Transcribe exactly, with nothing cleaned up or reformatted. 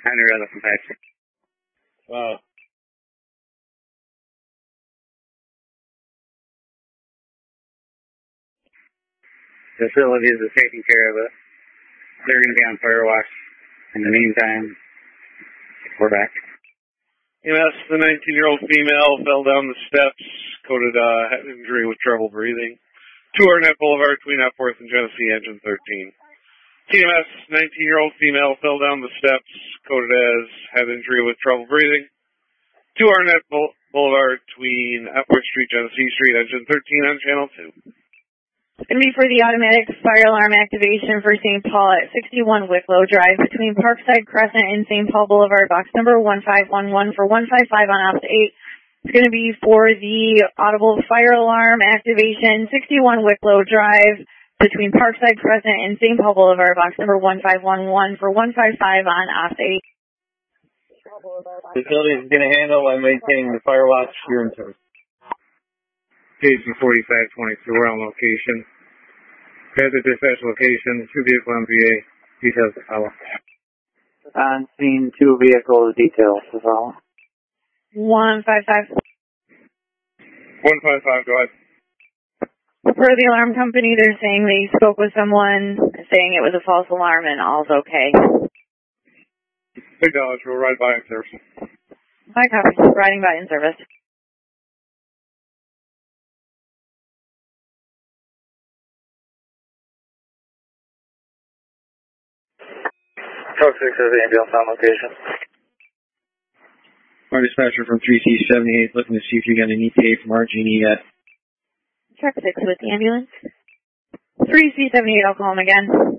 Hunter Elephant Patrick. Wow. Facilities are taking care of it. They're going to be on fire watch. In the meantime, we're back. E M S, the nineteen-year-old female fell down the steps, coded uh, head injury with trouble breathing. Two Arnett Boulevard, between Epworth and Genesee, engine thirteen. T M S, nineteen-year-old female fell down the steps, coded as head injury with trouble breathing. Two Arnett Boulevard, between Epworth Street, Genesee Street, engine thirteen on channel two. It's going to be for the automatic fire alarm activation for Saint Paul at sixty-one Wicklow Drive between Parkside Crescent and Saint Paul Boulevard, box number one five one one for one five five on ops eight. It's going to be for the audible fire alarm activation, sixty-one Wicklow Drive between Parkside Crescent and Saint Paul Boulevard, box number one five one one for one five five on ops eight. Facility is going to handle and maintaining the fire watch here in service. Paging forty-five twenty-two, we're on location. Head to dispatch location, two vehicle M P A, details to follow. On scene, two vehicle details to follow. one five five. one five five, go ahead. Per the alarm company, they're saying they spoke with someone saying it was a false alarm and all's okay. Big dollars, we'll ride by in service. Hi, copy. Riding by in service. Truck six has the ambulance on location. Our dispatcher from three C seventy-eight looking to see if you got an E T A from R G E yet. Truck six with the ambulance. three C seventy-eight, I'll call him again.